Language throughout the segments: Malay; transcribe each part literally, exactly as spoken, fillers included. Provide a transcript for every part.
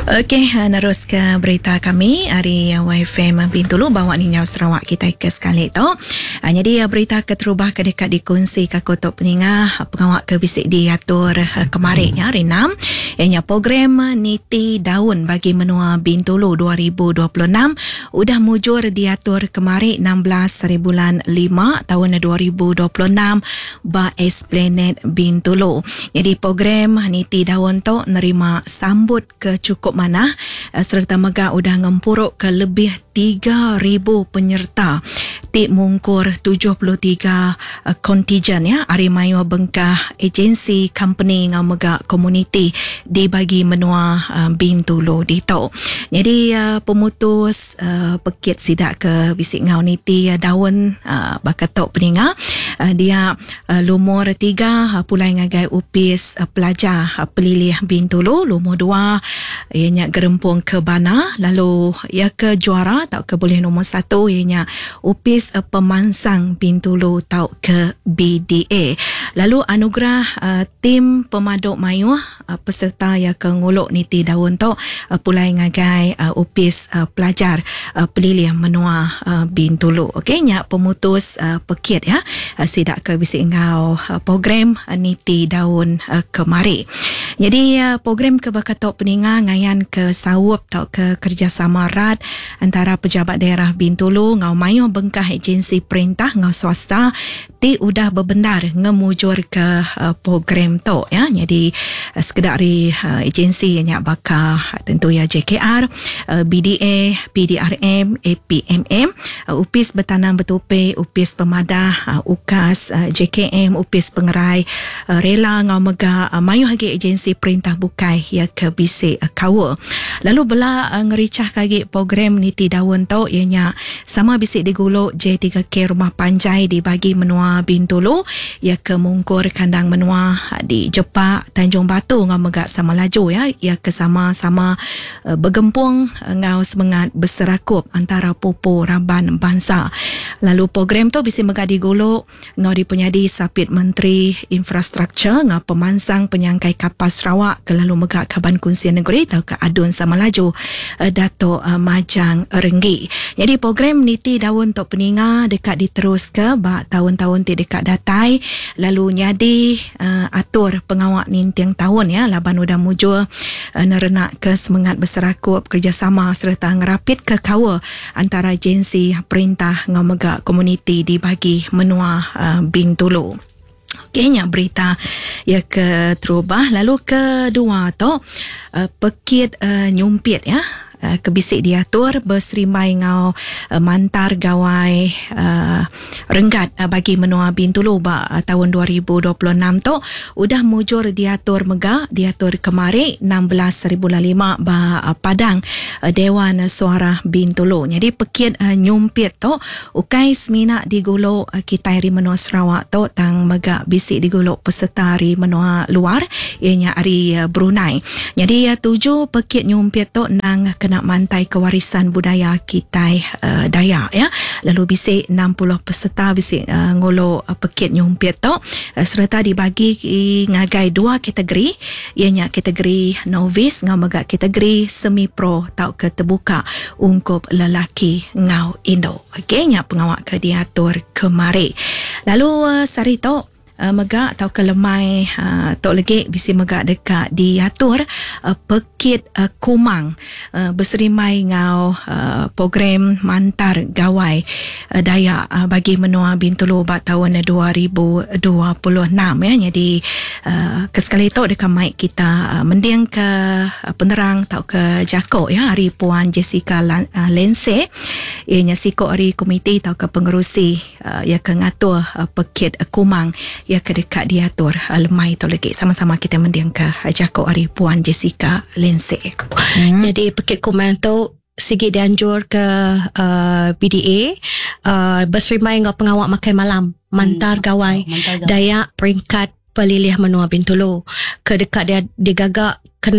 Okey, narus ke berita kami hari Y F M Bintulu bawa Ninyau Sarawak kita ke sekali tu. Jadi berita keterubah kedekat dikongsi ke Kutub Peningah pengawak ke bisik diatur kemarin ya hari enam. Ianya program Niti Daun bagi menua Bintulu dua ribu dua puluh enam udah mujur diatur kemarin enam belas hari bulan lima tahun dua ribu dua puluh enam ba Esplanade Bintulu. Jadi program Niti Daun tu nerima sambut ke cukup mana serta mega udah ngempuruk ke lebih tiga ribu penyerta ti mungkur tujuh puluh tiga uh, kontijen ya Arimayu Bengkah agensi company ngau mega community dibagi menua uh, Bintulu dito. Jadi uh, pemutus uh, pekit sidak ke bisik ngau niti uh, daun uh, bakatok peninga uh, dia uh, lumur tiga uh, pulai ngagai upis uh, pelajar uh, pelilih Bintulu, lumur dua ianya gerempung ke Bana, lalu ia ke juara tau ke boleh nombor satu ianya upis uh, pemansang Bintulu tau ke B D A. Lalu anugerah uh, tim pemaduk mayuh uh, peserta yang ke nguluk niti daun tu uh, pulai ngagai uh, upis uh, pelajar uh, pelilih menua uh, Bintulu. Okey, nyak pemutus uh, pekit ya uh, sidak ke bisik ngau uh, program uh, niti daun uh, kemari. Jadi uh, program ke Bakatok Peninga ngayan ke sawup tau ke kerjasama erat antara pejabat daerah Bintulu ngau mayuh Bengkah agensi perintah ngau swasta ti udah berbendar ngemujur ke uh, program tu ya. Jadi uh, sekedar dari uh, agensi yang bakal uh, tentu ya J K R, uh, B D A, P D R M, A P M M, uh, upis bertanam bertupai, upis pemadah, uh, UKAS, uh, J K M, upis pengerai, uh, rela ngau mega uh, mayuh lagi agensi perintah bukai ya ke bisik uh, kawa. Lalu bela uh, ngericah kagi program niti daun tu ianya sama bisik diguluk J tiga K rumah panjai dibagi menua Bintulu ya ke mungkur kandang menua uh, di Jepak Tanjung Batu ngau mega sama laju ya ia ke sama-sama uh, bergempung uh, ngau semangat berserakup antara pupu Raban bangsa. Lalu program tu bisa mega diguluk ngau dipenyadi sapit Menteri Infrastruktur ngau pemansang penyangkai kapal Sarawak ke lalu mega Kaban Kunsian Negeri tau ke adun sama laju uh, Dato' uh, Majang Renggi. Jadi program niti daun tok peninga dekat diterus ke bak tahun-tahun ti dekat datai lalu nyadi uh, atur pengawak nintiang tahun ya laban udah mujur uh, nerenak ke semangat berserakup kerjasama serta ngerapit ke kawa antara agensi perintah ngau mega komuniti dibagi menua uh, Bintulu. Okeynya berita ya ke terubah. Lalu kedua tu uh, pekit uh, nyumpit ya Uh, kebisik diatur berserimai ngau uh, mantar gawai uh, renggat uh, bagi menua Bintulu ba uh, tahun dua ribu dua puluh enam tu udah mujur diatur mega diatur kemari enam belas hari bulan lima ba uh, Padang uh, Dewan Suara Bintulu. Jadi pekit uh, nyumpit tu ukai semina diguluk uh, kita hari menua Sarawak tu tang mega bisik diguluk peserta hari menua luar ianya hari uh, Brunei. Jadi uh, tujuh pekit nyumpit tu nang kena mantai kewarisan budaya kita uh, Dayak ya. Lalu bisik enam puluh peserta bisik uh, ngolo uh, pekit nyumpit tu uh, serta dibagi ngagai dua kategori ianya kategori novice ngau mega kategori semi pro tau ke terbuka ungkup lelaki ngau Indo. Okey nya pengawak ke diatur kemari. Lalu uh, sari tu Uh, mega atau kelemai uh, tok legi bisi mega dekat diatur uh, pekit uh, kumang uh, berserimai ngau uh, program mantar gawai uh, Dayak uh, bagi menua Bintulu ba tahun dua ribu dua puluh enam ya. Jadi uh, kesekali tu dekat mic kita uh, mending ke uh, penerang tau ke Jako ya hari Puan Jessica Lan, uh, Lense ianya sikok hari komiti tau ke pengerusi uh, ya ke ngatur uh, pekit uh, kumang ya kedekat diatur lemai tu lagi sama-sama kita mendiang ke Jako hari Puan Jessica Lense. Hmm. Jadi pekit kumang tu sikit dianjur ke uh, B D A uh, berserimai ngau pengawak makan malam mantar hmm. gawai mantar Dayak peringkat pelilih menua Bintulu kedekat dia digagak kena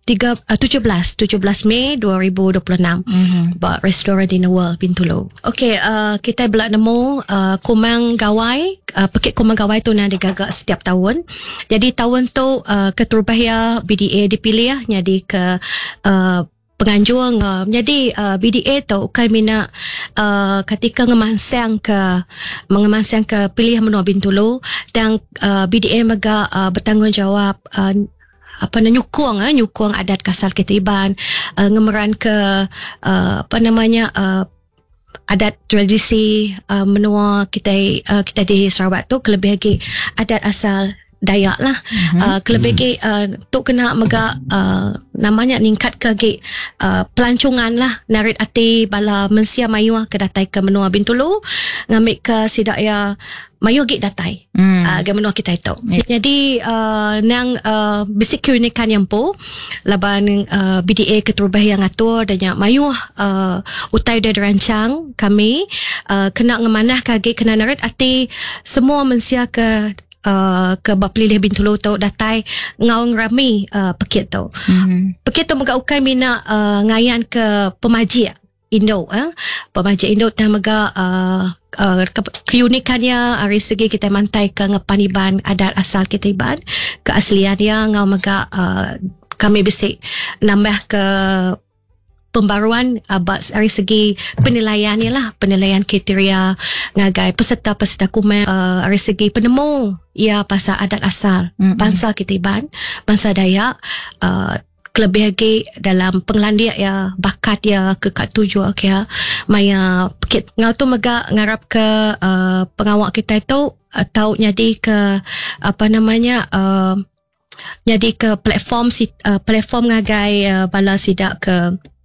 tiga, uh, tujuh belas Mei dua ribu dua puluh enam. Mm-hmm. Buat Restaurant in the World Bintulu. Okay, uh, kita belak nemu uh, kumang gawai, uh, pekik kumang gawai tu yang digagak setiap tahun. Jadi tahun tu uh, Keterubahan B D A dipilih ya, jadi ke uh, penganjur. Uh, jadi uh, B D A tu kami nak uh, ketika ngemansang ke mengemansang ke pilihan menua Bintulu, dan uh, B D A mega uh, bertanggungjawab uh, apa nak nyukung eh, nyukung adat kasal Ketiban, uh, ngemeran ke uh, apa namanya uh, adat tradisi uh, menua kita uh, kita di Sarawak tu, kelebih lagi adat asal Dayak lah. Mm-hmm. Uh, kelebih lagi uh, tu kena mega uh, namanya ningkat ke lagi uh, pelancongan lah, narit ati bala mensia mayuah ke datai ke menua Bintulu, ngambil ke sidak ya mayu git datai mm. uh, ke menua kita itu. Yeah. Jadi uh, nang uh, bisik keunikan yang po laban uh, B D A Keterubahan yang atur dan yang mayu uh, utai dah dirancang kami uh, kena ngemanah kage kena narit ati semua mensia ke Uh, ke bapilih Bintulu tu datai ngawang rami uh, pekit tu. Mm-hmm. Pekit tu mega ukai mina uh, ngayan ke pemaji Indo eh? Pemaji Indo tak mega uh, uh, ke- keunikannya dari segi kita mantai ke ngepaniban adat asal kita iban, keasliannya ngau mega uh, kami bisik nambah ke pembaruan abad uh, dari segi penilaiannya lah, penilaian kriteria ngagai peserta-peserta kumen uh, dari segi penemu ya pasal adat asal mm-hmm. bangsa Ketiban, bangsa Dayak, uh, kelebih lagi dalam penglandia ya bakat ya ke kat tujuh okay, ya maya pekit ngau tu mega ngarap ke uh, pengawak kita itu atau nyadi ke apa namanya uh, nyadi ke platform uh, platform ngagai uh, bala sidak ke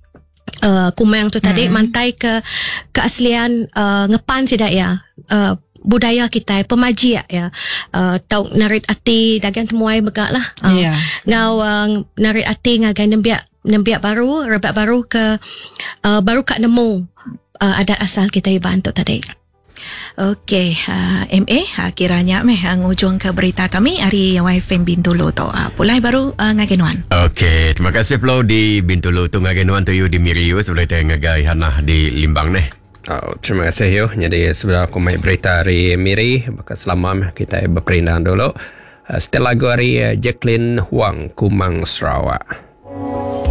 Uh, kumang tu tadi hmm. mantai ke keaslian uh, ngepan sidak ya uh, budaya kita pemaji ya uh, tau narit ati dagang temuai begak lah uh, yeah. ngau uh, narit ati ngagai nembiak nembiak baru rebat baru ke uh, baru kak nemu uh, adat asal kita iban tu tadi. Okey, uh, M A uh, kiranya meh uh, ngujung ke berita kami hari Y F M Bintulu tu. Uh, pulai baru uh, ngagenuan. Okey, terima kasih Flo di Bintulu tu ngagenuan tu you di Miriu sebelum kita ngagai hanah di Limbang ni. Oh, terima kasih yo. Jadi sebenarnya aku mai berita hari Miri, maka selama kita berperindah dulu. Uh, setelah lagu hari uh, Jacqueline Huang Kumang Sarawak.